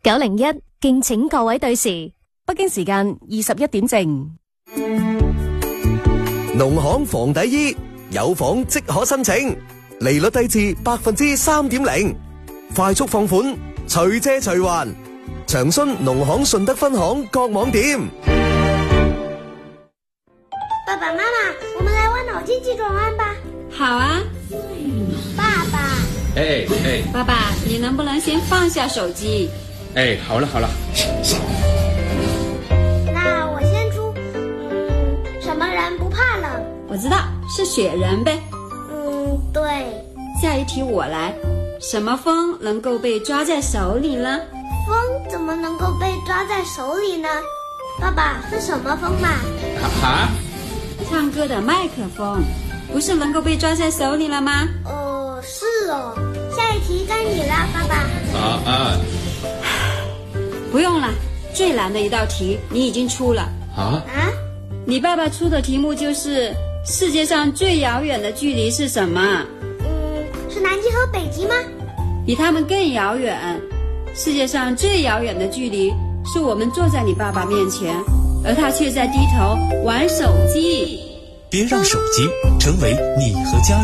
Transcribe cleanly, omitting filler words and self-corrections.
901，敬請各位對時。 北京時間21點正。 農行房底衣有房即可申請，利率低至3.0%，快速放款，隨借隨還。詳詢農行順德分行各網店。 爸爸媽媽，我們來玩腦筋急轉彎吧。 好啊。 爸爸。 爸爸，你能不能先放下手機？ 好了。 那我先出。什麼人不怕冷？ 我知道，是雪人唄。 對。 下一題我來，什麼風能夠被抓在手裏呢？ 風怎麼能夠被抓在手裏呢？爸爸，是什麼風嘛？ 唱歌的麥克風，不是能夠被抓在手裏了嗎？ 是哦。下一題該你了，爸爸。 不用了，最難的一道題你已經出了。你爸爸出的題目就是世界上最遙遠的距離是什麼？ 是南極和北極嗎？ 比他們更遙遠。世界上最遙遠的距離是我們坐在你爸爸面前，而他卻在低頭玩手機。 別讓手機成為你和家